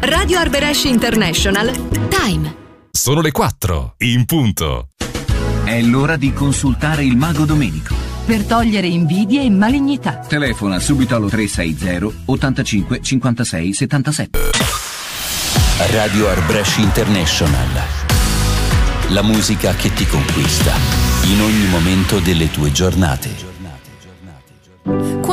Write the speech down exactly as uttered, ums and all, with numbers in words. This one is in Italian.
Radio Arbëresh International. Time. Sono le quattro, in punto. È l'ora di consultare il mago Domenico. Per togliere invidie e malignità. Telefona subito allo tre sei zero ottantacinque cinquantasei settantasette. Radio Arbëresh International. La musica che ti conquista in ogni momento delle tue giornate.